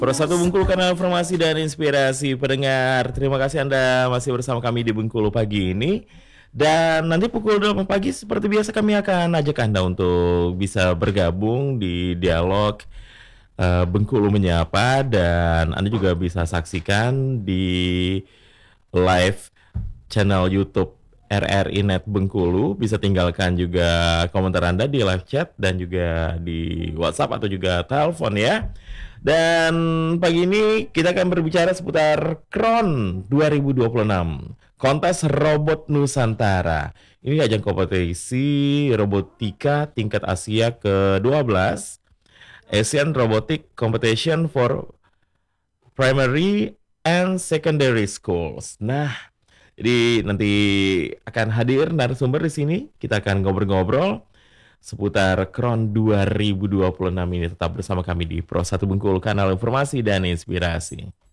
Pro Satu Bengkulu, kanal informasi dan inspirasi pendengar. Terima kasih Anda masih bersama kami di Bengkulu pagi ini. Dan nanti pukul 8 pagi seperti biasa kami akan ajak Anda untuk bisa bergabung di dialog Bengkulu Menyapa, dan Anda juga bisa saksikan di live channel YouTube RRI Net Bengkulu. Bisa tinggalkan juga komentar Anda di live chat dan juga di WhatsApp atau juga telepon ya. Dan pagi ini kita akan berbicara seputar KRON 2026, Kontes Robot Nusantara. Ini ajang kompetisi robotika tingkat Asia ke-12, Asian Robotic Competition for Primary and Secondary Schools. Nah, jadi nanti akan hadir narasumber di sini. Kita akan ngobrol-ngobrol seputar KRON 2026 ini. Tetap bersama kami di Pro 1 Bengkulu, kanal informasi dan inspirasi.